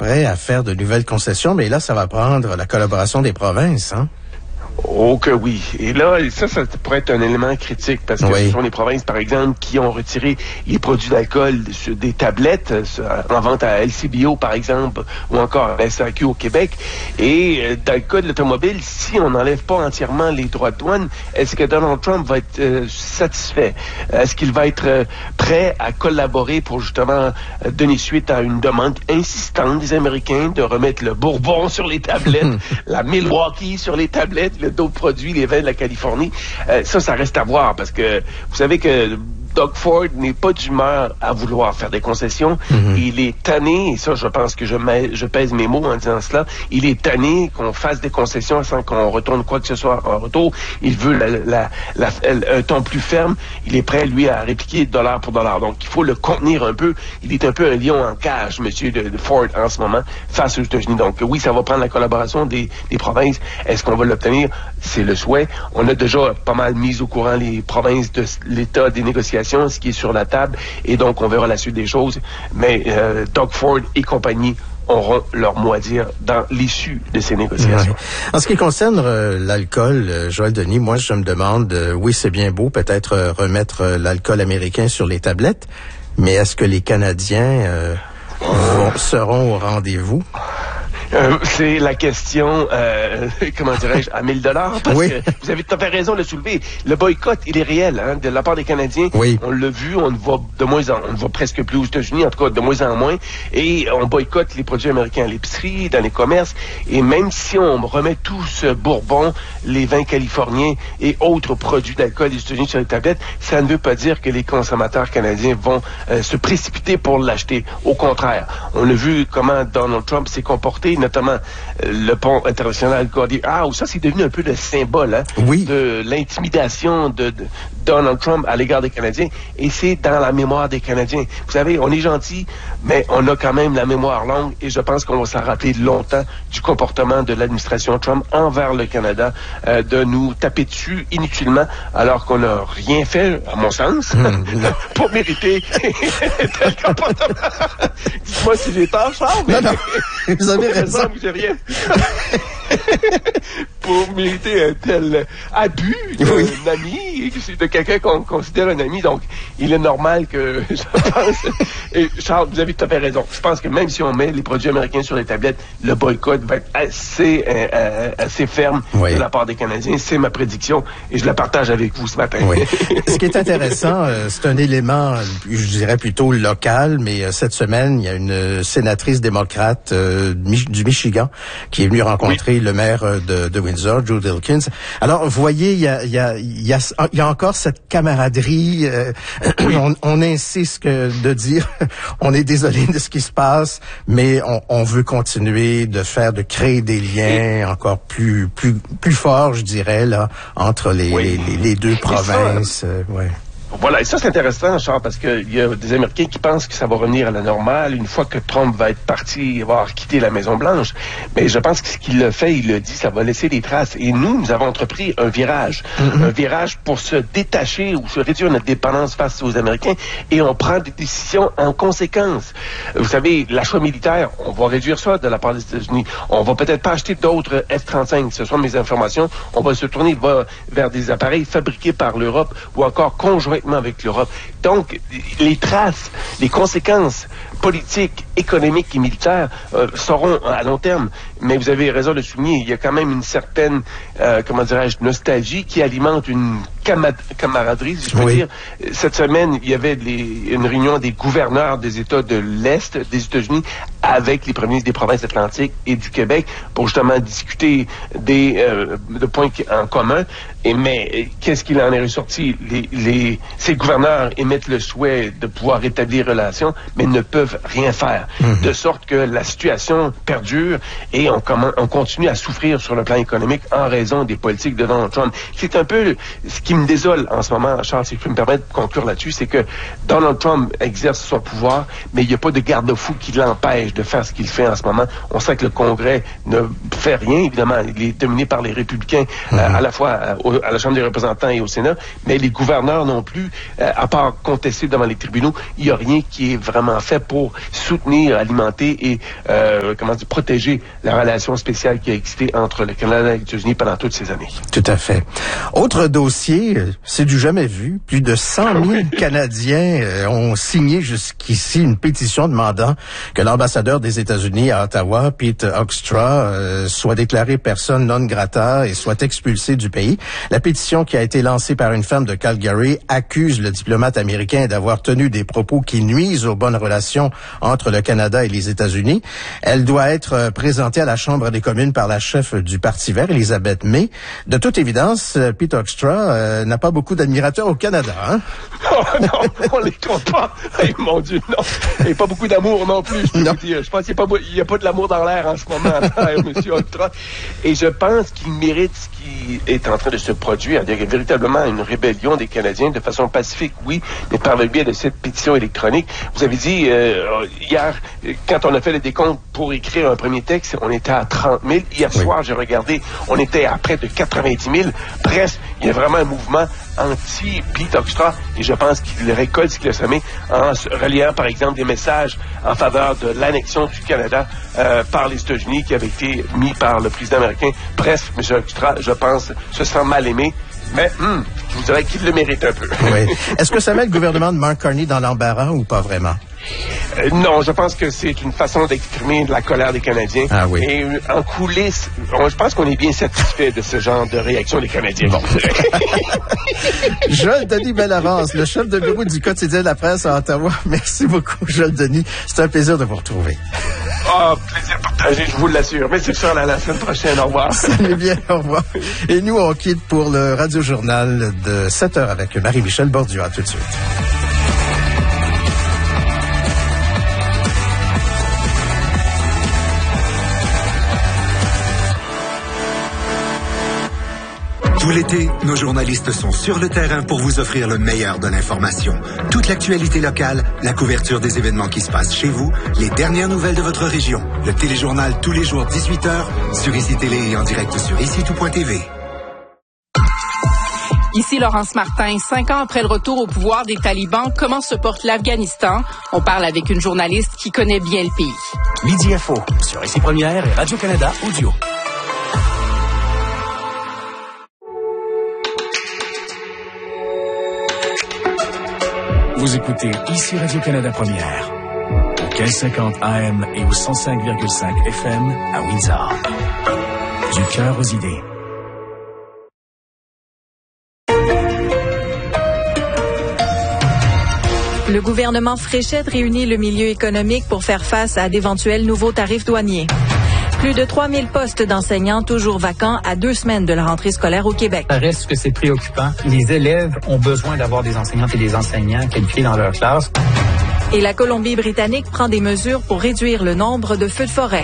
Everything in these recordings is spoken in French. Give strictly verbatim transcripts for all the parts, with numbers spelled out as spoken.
prêt à faire de nouvelles concessions, mais là, ça va prendre la collaboration des provinces, hein? Oh que oui. Et là, ça, ça pourrait être un élément critique parce que oui. Ce sont les provinces, par exemple, qui ont retiré les produits d'alcool sur des tablettes en vente à L C B O, par exemple, ou encore à S A Q au Québec. Et dans le cas de l'automobile, si on n'enlève pas entièrement les droits de douane, est-ce que Donald Trump va être euh, satisfait? Est-ce qu'il va être euh, prêt à collaborer pour justement euh, donner suite à une demande insistante des Américains de remettre le Bourbon sur les tablettes, la Milwaukee sur les tablettes, d'autres produits, les vins de la Californie. Euh, ça, ça reste à voir parce que vous savez que Doug Ford n'est pas d'humeur à vouloir faire des concessions. Mm-hmm. Il est tanné, et ça, je pense que je, je pèse mes mots en disant cela, il est tanné qu'on fasse des concessions sans qu'on retourne quoi que ce soit en retour. Il veut la, la, la, la, un ton plus ferme. Il est prêt, lui, à répliquer dollar pour dollar. Donc, il faut le contenir un peu. Il est un peu un lion en cage, monsieur de, de Ford, en ce moment, face aux États-Unis. Donc, oui, ça va prendre la collaboration des, des provinces. Est-ce qu'on va l'obtenir? C'est le souhait. On a déjà pas mal mis au courant les provinces de l'état des négociations, ce qui est sur la table, et donc on verra la suite des choses. Mais euh, Doug Ford et compagnie auront leur mot à dire dans l'issue de ces négociations. Ouais. En ce qui concerne euh, l'alcool, euh, Joël Denis, moi je me demande, euh, oui c'est bien beau peut-être euh, remettre euh, l'alcool américain sur les tablettes, mais est-ce que les Canadiens euh, vont, seront au rendez-vous? Euh, c'est la question, euh, comment dirais-je, à mille dollars, parce oui. que vous avez tout à fait raison de le soulever. Le boycott, il est réel, hein, de la part des Canadiens. Oui. On l'a vu, on ne va de moins en, on ne va presque plus aux États-Unis, en tout cas de moins en moins, et on boycotte les produits américains à l'épicerie, dans les commerces, et même si on remet tout ce bourbon, les vins californiens et autres produits d'alcool des États-Unis sur les tablettes, ça ne veut pas dire que les consommateurs canadiens vont euh, se précipiter pour l'acheter. Au contraire, on a vu comment Donald Trump s'est comporté, notamment euh, le pont international Gordie Howe. Ça, c'est devenu un peu le symbole hein, oui. de l'intimidation de, de Donald Trump à l'égard des Canadiens. Et c'est dans la mémoire des Canadiens. Vous savez, on est gentil, mais on a quand même la mémoire longue et je pense qu'on va s'en rappeler longtemps du comportement de l'administration Trump envers le Canada, euh, de nous taper dessus inutilement alors qu'on n'a rien fait, à mon sens, mmh. pour mériter tel comportement. Dites-moi si j'ai tort, Charles. Mais... Non, non, vous avez raison. Vous n'avez rien. Pour mériter un tel abus d'un oui. ami, de quelqu'un qu'on considère un ami. Donc, il est normal que, je pense, et Charles, vous avez tout à fait raison. Je pense que même si on met les produits américains sur les tablettes, le boycott va être assez, euh, assez ferme oui. de la part des Canadiens. C'est ma prédiction et je la partage avec vous ce matin. Oui. Ce qui est intéressant, euh, c'est un élément, je dirais plutôt local, mais euh, cette semaine, il y a une sénatrice démocrate euh, du Michigan qui est venue rencontrer oui. le maire de, de Windsor, Joe Dilkins. Alors, vous voyez, il y a, il y a, il y a, il y a encore cette camaraderie. Euh, oui. on, on insiste que de dire, on est désolé de ce qui se passe, mais on, on veut continuer de faire, de créer des liens oui. encore plus, plus, plus forts, je dirais, là, entre les, oui. les, les deux provinces. Euh, ouais. Voilà, et ça c'est intéressant, Charles, parce qu'il y a des Américains qui pensent que ça va revenir à la normale une fois que Trump va être parti, va avoir quitté la Maison-Blanche. Mais je pense que ce qu'il a fait, il le dit, ça va laisser des traces. Et nous, nous avons entrepris un virage. Mm-hmm. Un virage pour se détacher ou se réduire notre dépendance face aux Américains. Et on prend des décisions en conséquence. Vous savez, l'achat militaire, on va réduire ça de la part des États-Unis. On va peut-être pas acheter d'autres F trente-cinq, ce sont mes informations. On va se tourner va, vers des appareils fabriqués par l'Europe ou encore conjointement avec l'Europe. Donc, les traces, les conséquences politiques, économiques et militaires euh, seront à long terme. Mais vous avez raison de souligner, il y a quand même une certaine, euh, comment dirais-je, nostalgie qui alimente une camad- camaraderie, si je peux oui. dire. Cette semaine, il y avait les, une réunion des gouverneurs des États de l'Est des États-Unis avec les premiers des provinces atlantiques et du Québec pour justement discuter des euh, de points en commun. Et mais qu'est-ce qu'il en est ressorti? Les, les, ces gouverneurs émettent le souhait de pouvoir établir relations, mais ne peuvent rien faire. Mmh. De sorte que la situation perdure et on, comment, on continue à souffrir sur le plan économique en raison des politiques de Donald Trump. C'est un peu ce qui me désole en ce moment, Charles, si je peux me permettre de conclure là-dessus, c'est que Donald Trump exerce son pouvoir, mais il n'y a pas de garde-fou qui l'empêche de faire ce qu'il fait en ce moment. On sait que le Congrès ne fait rien, évidemment. Il est dominé par les républicains, mmh. euh, à la fois euh, à la Chambre des représentants et au Sénat, mais les gouverneurs non plus, euh, à part contester devant les tribunaux, il n'y a rien qui est vraiment fait pour pour soutenir, alimenter et euh, comment dire, protéger la relation spéciale qui a existé entre le Canada et les États-Unis pendant toutes ces années. Tout à fait. Autre dossier, c'est du jamais vu. Plus de cent mille Canadiens ont signé jusqu'ici une pétition demandant que l'ambassadeur des États-Unis à Ottawa, Pete Hoekstra, euh, soit déclaré personne non grata et soit expulsé du pays. La pétition qui a été lancée par une femme de Calgary accuse le diplomate américain d'avoir tenu des propos qui nuisent aux bonnes relations entre le Canada et les États-Unis. Elle doit être présentée à la Chambre des communes par la chef du Parti vert, Elizabeth May. De toute évidence, Pete Hoekstra euh, n'a pas beaucoup d'admirateurs au Canada, hein? Oh non, on les compte pas. Hey, mon Dieu, non. Il n'y a pas beaucoup d'amour non plus, je peux vous dire. Je pense qu'il n'y a, a pas de l'amour dans l'air en ce moment, M. Hoekstra. Et je pense qu'il mérite ce qui est en train de se produire. Il y a véritablement une rébellion des Canadiens de façon pacifique, oui, mais par le biais de cette pétition électronique. Vous avez dit, euh, hier, quand on a fait le décompte pour écrire un premier texte, on était à trente mille. Hier oui. soir, j'ai regardé, on était à près de quatre-vingt-dix mille. Bref, il y a vraiment un mouvement anti-Pete Hoekstra et je pense qu'il récolte ce qu'il a semé en reliant, par exemple, des messages en faveur de l'annexion du Canada euh, par les États-Unis qui avait été mis par le président américain. Bref, M. Hoekstra, je pense, se sent mal aimé. Mais hum, je vous dirais qu'il le mérite un peu. Oui. Est-ce que ça met le gouvernement de Mark Carney dans l'embarras ou pas vraiment? Euh, non, je pense que c'est une façon d'exprimer de la colère des Canadiens. Ah oui. Et euh, en coulisses, on, je pense qu'on est bien satisfait de ce genre de réaction des Canadiens. Bon. Joël Denis Bellavance, le chef de bureau du quotidien de la presse à Ottawa. Merci beaucoup, Joël Denis. C'est un plaisir de vous retrouver. Ah, oh, plaisir partagé, je vous l'assure. Mais c'est ça, à la semaine prochaine. Au revoir. Salut bien, au revoir. Et nous, on quitte pour le Radio-Journal de sept heures avec Marie-Michel Borduas. À tout de suite. Tout l'été, nos journalistes sont sur le terrain pour vous offrir le meilleur de l'information. Toute l'actualité locale, la couverture des événements qui se passent chez vous, les dernières nouvelles de votre région. Le téléjournal tous les jours dix-huit heures sur Ici Télé et en direct sur ici tout point t v. Ici Laurence Martin. Cinq ans après le retour au pouvoir des talibans, comment se porte l'Afghanistan? On parle avec une journaliste qui connaît bien le pays. Midi Info sur Ici Première et Radio-Canada Audio. Vous écoutez Ici Radio-Canada Première, au quinze cinquante A M et au cent cinq virgule cinq F M à Windsor. Du cœur aux idées. Le gouvernement Fréchette réunit le milieu économique pour faire face à d'éventuels nouveaux tarifs douaniers. Plus de trois mille postes d'enseignants toujours vacants à deux semaines de la rentrée scolaire au Québec. Ça reste que c'est préoccupant. Les élèves ont besoin d'avoir des enseignantes et des enseignants qualifiés dans leur classe. Et la Colombie-Britannique prend des mesures pour réduire le nombre de feux de forêt.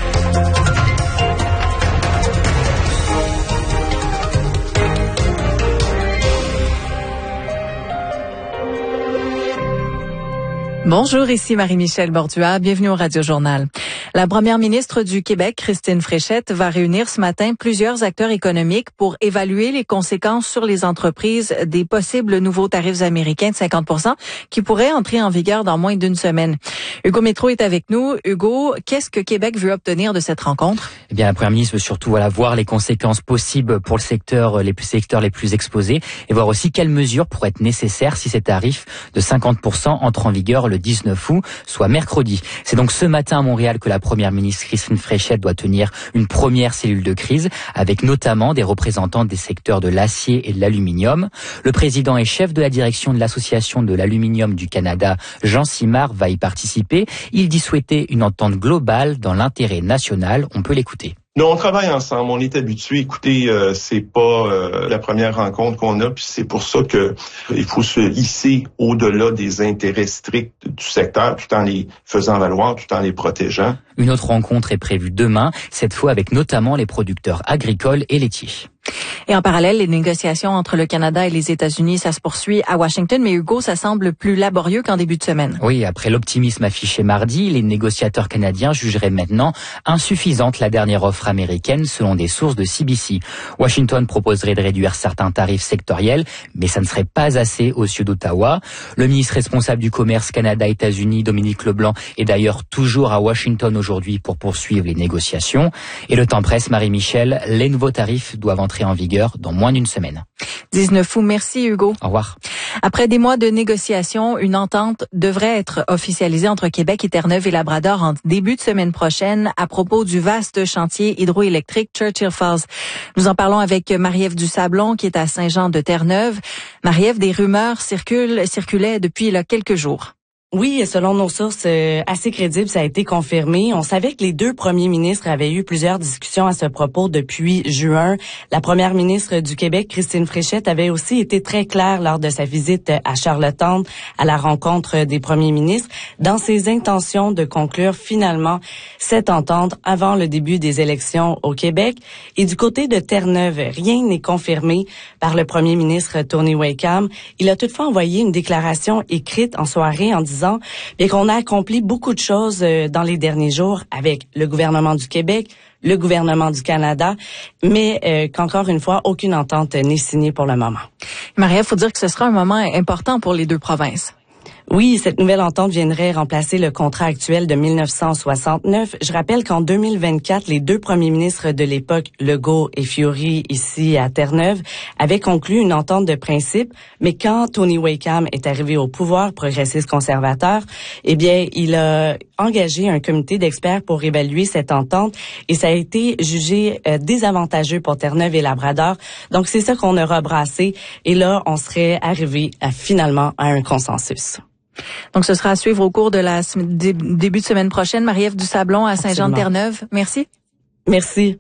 Bonjour, ici Marie-Michel Borduas. Bienvenue au Radio-Journal. La première ministre du Québec, Christine Fréchette, va réunir ce matin plusieurs acteurs économiques pour évaluer les conséquences sur les entreprises des possibles nouveaux tarifs américains de cinquante pour cent qui pourraient entrer en vigueur dans moins d'une semaine. Hugo Métro est avec nous. Hugo, qu'est-ce que Québec veut obtenir de cette rencontre? Eh bien, la première ministre veut surtout voilà, voir les conséquences possibles pour le secteur, les plus secteurs les plus exposés et voir aussi quelles mesures pourraient être nécessaires si ces tarifs de cinquante pour cent entrent en vigueur le dix-neuf août, soit mercredi. C'est donc ce matin à Montréal que la première ministre Christine Fréchette doit tenir une première cellule de crise avec notamment des représentants des secteurs de l'acier et de l'aluminium. Le président et chef de la direction de l'Association de l'aluminium du Canada, Jean Simard, va y participer. Il dit souhaiter une entente globale dans l'intérêt national. On peut l'écouter. Nous, on travaille ensemble, on est habitués. Écoutez, euh, c'est pas euh, la première rencontre qu'on a, puis c'est pour ça que il faut se hisser au-delà des intérêts stricts du secteur, tout en les faisant valoir, tout en les protégeant. Une autre rencontre est prévue demain, cette fois avec notamment les producteurs agricoles et laitiers. Et en parallèle, les négociations entre le Canada et les États-Unis, ça se poursuit à Washington. Mais Hugo, ça semble plus laborieux qu'en début de semaine. Oui, après l'optimisme affiché mardi, les négociateurs canadiens jugeraient maintenant insuffisante la dernière offre américaine selon des sources de C B C. Washington proposerait de réduire certains tarifs sectoriels, mais ça ne serait pas assez au sud d'Ottawa. Le ministre responsable du commerce Canada-États-Unis, Dominique Leblanc, est d'ailleurs toujours à Washington aujourd'hui pour poursuivre les négociations. Et le temps presse, Marie-Michel, les nouveaux tarifs doivent entrer en vigueur dans moins d'une semaine. dix-neuf août, merci Hugo. Au revoir. Après des mois de négociations, une entente devrait être officialisée entre Québec et Terre-Neuve et Labrador en début de semaine prochaine à propos du vaste chantier hydroélectrique Churchill Falls. Nous en parlons avec Marie-Ève Dusablon qui est à Saint-Jean-de-Terre-Neuve. Marie-Ève, des rumeurs circulent, circulaient depuis là, quelques jours. Oui, selon nos sources euh, assez crédibles, ça a été confirmé. On savait que les deux premiers ministres avaient eu plusieurs discussions à ce propos depuis juin. La première ministre du Québec, Christine Fréchette, avait aussi été très claire lors de sa visite à Charlottetown à la rencontre des premiers ministres dans ses intentions de conclure finalement cette entente avant le début des élections au Québec. Et du côté de Terre-Neuve, rien n'est confirmé par le premier ministre Tony Wakeham. Il a toutefois envoyé une déclaration écrite en soirée en disant bien qu'on a accompli beaucoup de choses dans les derniers jours avec le gouvernement du Québec, le gouvernement du Canada, mais euh, qu'encore une fois, aucune entente n'est signée pour le moment. Marie, il faut dire que ce sera un moment important pour les deux provinces. Oui, cette nouvelle entente viendrait remplacer le contrat actuel de mille neuf cent soixante-neuf. Je rappelle qu'en deux mille vingt-quatre, les deux premiers ministres de l'époque, Legault et Fiori, ici à Terre-Neuve, avaient conclu une entente de principe, mais quand Tony Wakeham est arrivé au pouvoir progressiste conservateur, eh bien, il a engagé un comité d'experts pour évaluer cette entente et ça a été jugé euh, désavantageux pour Terre-Neuve et Labrador. Donc, c'est ça qu'on a rebrassé et là, on serait arrivé à, finalement à un consensus. Donc, ce sera à suivre au cours de la début de semaine prochaine. Marie-Ève Dusablon à Saint-Jean-de-Terre-Neuve. Merci. Merci.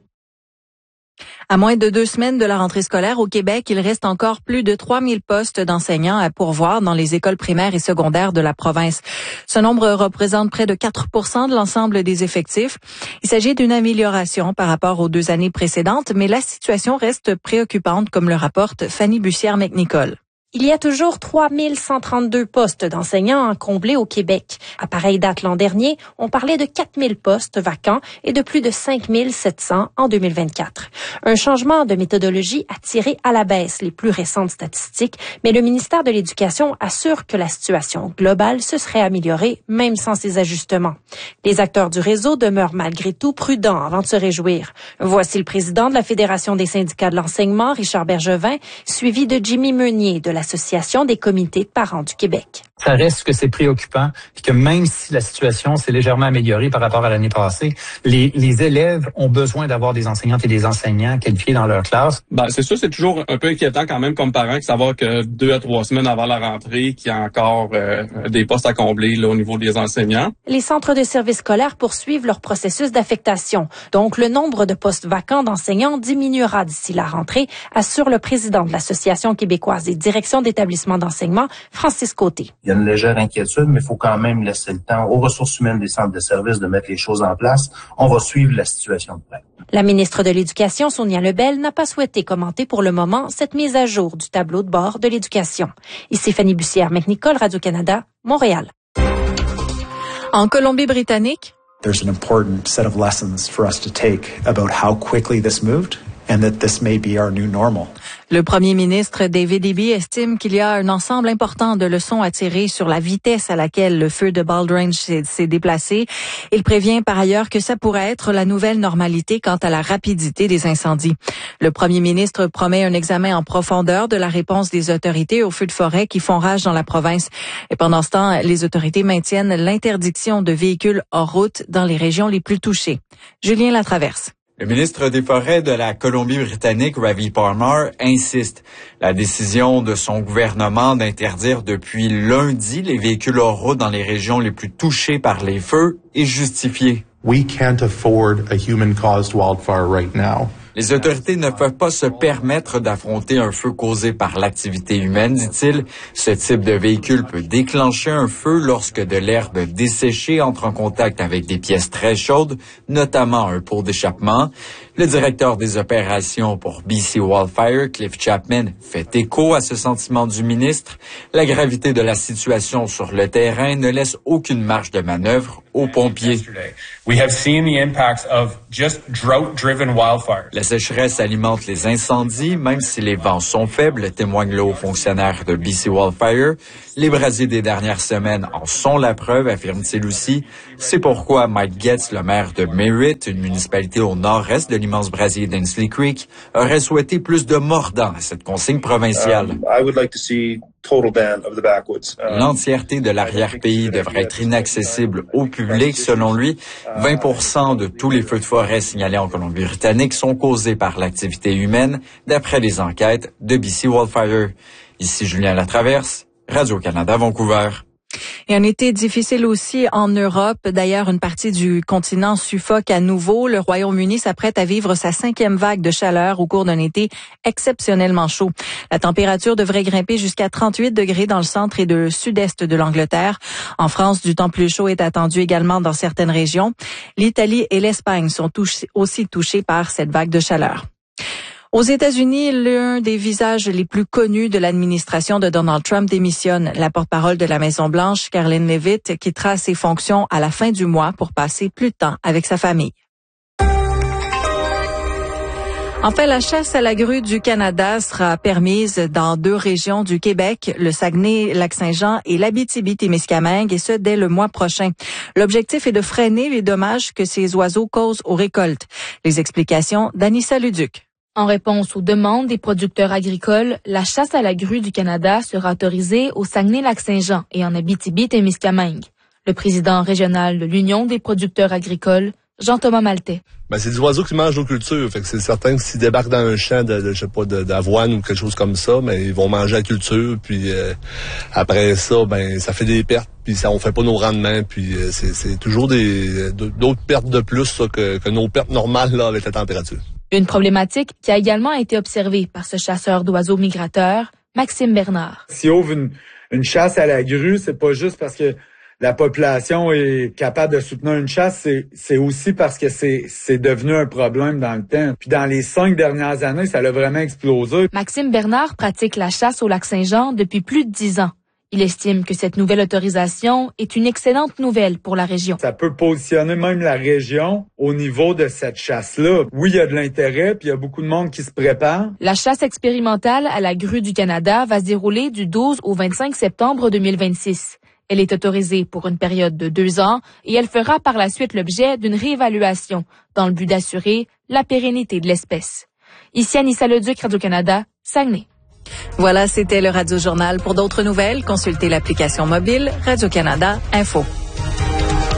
À moins de deux semaines de la rentrée scolaire au Québec, il reste encore plus de trois mille postes d'enseignants à pourvoir dans les écoles primaires et secondaires de la province. Ce nombre représente près de quatre pour cent de l'ensemble des effectifs. Il s'agit d'une amélioration par rapport aux deux années précédentes, mais la situation reste préoccupante, comme le rapporte Fanny Bussière-McNicol. Il y a toujours trois mille cent trente-deux postes d'enseignants à combler au Québec. À pareille date l'an dernier, on parlait de quatre mille postes vacants et de plus de cinq mille sept cents en deux mille vingt-quatre. Un changement de méthodologie a tiré à la baisse les plus récentes statistiques, mais le ministère de l'Éducation assure que la situation globale se serait améliorée, même sans ces ajustements. Les acteurs du réseau demeurent malgré tout prudents avant de se réjouir. Voici le président de la Fédération des syndicats de l'enseignement, Richard Bergevin, suivi de Jimmy Meunier de la Association des comités de parents du Québec. Ça reste que c'est préoccupant, puis que même si la situation s'est légèrement améliorée par rapport à l'année passée, les, les élèves ont besoin d'avoir des enseignantes et des enseignants qualifiés dans leur classe. Ben, c'est sûr, c'est toujours un peu inquiétant quand même comme parent de savoir que deux à trois semaines avant la rentrée, qu'il y a encore euh, des postes à combler là, au niveau des enseignants. Les centres de services scolaires poursuivent leur processus d'affectation. Donc, le nombre de postes vacants d'enseignants diminuera d'ici la rentrée, assure le président de l'Association québécoise des directions d'établissements d'enseignement, Francis Côté. Il y a une légère inquiétude, mais il faut quand même laisser le temps aux ressources humaines des centres de services de mettre les choses en place. On va suivre la situation de près. La ministre de l'Éducation, Sonia Lebel, n'a pas souhaité commenter pour le moment cette mise à jour du tableau de bord de l'éducation. Ici Fanny Bussière-McNicol, Radio-Canada, Montréal. En Colombie-Britannique, there's an important set of lessons for us to take about how quickly this moved and that this may be our new normal. Le premier ministre David Eby estime qu'il y a un ensemble important de leçons à tirer sur la vitesse à laquelle le feu de Baldrange s'est déplacé. Il prévient par ailleurs que ça pourrait être la nouvelle normalité quant à la rapidité des incendies. Le premier ministre promet un examen en profondeur de la réponse des autorités aux feux de forêt qui font rage dans la province. Et pendant ce temps, les autorités maintiennent l'interdiction de véhicules hors route dans les régions les plus touchées. Julien Latraverse. Le ministre des Forêts de la Colombie-Britannique, Ravi Palmer, insiste. La décision de son gouvernement d'interdire depuis lundi les véhicules hors route dans les régions les plus touchées par les feux est justifiée. We can't afford a human-caused wildfire right now. Les autorités ne peuvent pas se permettre d'affronter un feu causé par l'activité humaine, dit-il. Ce type de véhicule peut déclencher un feu lorsque de l'herbe desséchée entre en contact avec des pièces très chaudes, notamment un pot d'échappement. Le directeur des opérations pour B C Wildfire, Cliff Chapman, fait écho à ce sentiment du ministre. La gravité de la situation sur le terrain ne laisse aucune marge de manœuvre aux pompiers. We have seen the impacts of just drought-driven wildfires. La sécheresse alimente les incendies, même si les vents sont faibles, témoigne le haut fonctionnaire de B C Wildfire. Les brasiers des dernières semaines en sont la preuve, affirme-t-il aussi. C'est pourquoi Mike Getz, le maire de Merritt, une municipalité au nord-est de l'immense brasier d'Ainslie Creek, aurait souhaité plus de mordant à cette consigne provinciale. Um, I would like to see total ban of the backwoods. Um, L'entièreté de l'arrière-pays devrait être inaccessible au public, selon lui. vingt pour cent de tous les feux de forêt signalés en Colombie-Britannique sont causés par l'activité humaine, d'après les enquêtes de B C Wildfire. Ici Julien Latraverse, Radio-Canada, Vancouver. Et un été difficile aussi en Europe. D'ailleurs, une partie du continent suffoque à nouveau. Le Royaume-Uni s'apprête à vivre sa cinquième vague de chaleur au cours d'un été exceptionnellement chaud. La température devrait grimper jusqu'à trente-huit degrés dans le centre et le sud-est de l'Angleterre. En France, du temps plus chaud est attendu également dans certaines régions. L'Italie et l'Espagne sont touchés, aussi touchés par cette vague de chaleur. Aux États-Unis, l'un des visages les plus connus de l'administration de Donald Trump démissionne. La porte-parole de la Maison-Blanche, Karoline Leavitt, quittera ses fonctions à la fin du mois pour passer plus de temps avec sa famille. Enfin, la chasse à la grue du Canada sera permise dans deux régions du Québec, le Saguenay-Lac-Saint-Jean et l'Abitibi-Témiscamingue, et ce, dès le mois prochain. L'objectif est de freiner les dommages que ces oiseaux causent aux récoltes. Les explications d'Anissa Luduc. En réponse aux demandes des producteurs agricoles, la chasse à la grue du Canada sera autorisée au Saguenay-Lac-Saint-Jean et en Abitibi-Témiscamingue. Le président régional de l'Union des producteurs agricoles, Jean-Thomas Maltais. Ben, c'est des oiseaux qui mangent nos cultures. Fait que c'est certain que s'ils débarquent dans un champ de, de je sais pas, de, d'avoine ou quelque chose comme ça, ben, ils vont manger la culture. Puis euh, après ça, ben, ça fait des pertes. Puis ça, on fait pas nos rendements. Puis euh, c'est, c'est toujours des d'autres pertes de plus ça, que, que nos pertes normales là avec la température. Une problématique qui a également été observée par ce chasseur d'oiseaux migrateurs, Maxime Bernard. S'il ouvre une, une chasse à la grue, c'est pas juste parce que la population est capable de soutenir une chasse, c'est, c'est aussi parce que c'est, c'est devenu un problème dans le temps. Puis dans les cinq dernières années, ça a vraiment explosé. Maxime Bernard pratique la chasse au lac Saint-Jean depuis plus de dix ans. Il estime que cette nouvelle autorisation est une excellente nouvelle pour la région. Ça peut positionner même la région au niveau de cette chasse-là. Oui, il y a de l'intérêt, puis il y a beaucoup de monde qui se prépare. La chasse expérimentale à la grue du Canada va se dérouler du douze au vingt-cinq septembre deux mille vingt-six. Elle est autorisée pour une période de deux ans et elle fera par la suite l'objet d'une réévaluation dans le but d'assurer la pérennité de l'espèce. Ici Anissa Leduc, Radio-Canada, Saguenay. Voilà, c'était le Radio-Journal. Pour d'autres nouvelles, consultez l'application mobile Radio-Canada Info.